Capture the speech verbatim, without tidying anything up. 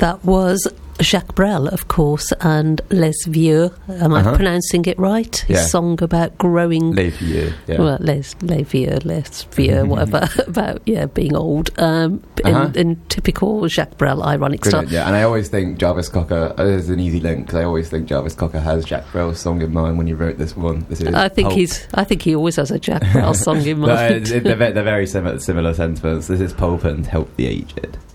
That was Jacques Brel, of course, and Les Vieux. Am Uh-huh. I pronouncing it right? His Yeah. song about growing... Les Vieux, yeah. Well, Les, Les Vieux, Les Vieux, whatever, about, yeah, being old. Um, in, Uh-huh. in typical Jacques Brel ironic style. Brilliant, yeah. And I always think Jarvis Cocker, uh, there's an easy link, because I always think Jarvis Cocker has Jacques Brel's song in mind when he wrote this one. This is I think Pulp. he's. I think he always has a Jacques Brel song in No, mind. they're, they're very similar, similar sentiments. This is Pulp and Help the Aged.